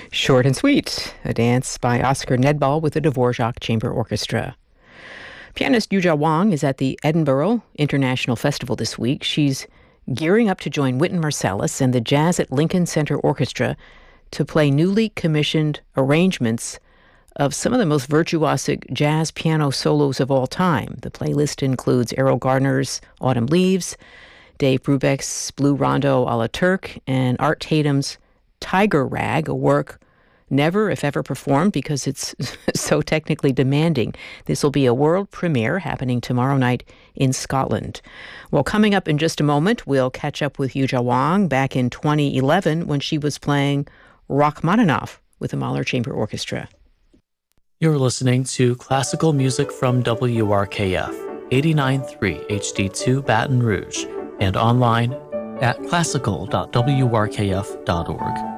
Short and Sweet, a dance by Oscar Nedball with the Dvorak Chamber Orchestra. Pianist Yuja Wang is at the Edinburgh International Festival this week. She's gearing up to join Wynton Marsalis and the Jazz at Lincoln Center Orchestra to play newly commissioned arrangements of some of the most virtuosic jazz piano solos of all time. The playlist includes Errol Garner's Autumn Leaves, Dave Brubeck's Blue Rondo a la Turk, and Art Tatum's Tiger Rag, a work never, if ever, performed because it's so technically demanding. This will be a world premiere happening tomorrow night in Scotland. Well, coming up in just a moment, we'll catch up with Yuja Wang back in 2011 when she was playing Rachmaninoff with the Mahler Chamber Orchestra. You're listening to classical music from WRKF, 89.3 HD2 Baton Rouge, and online at classical.wrkf.org.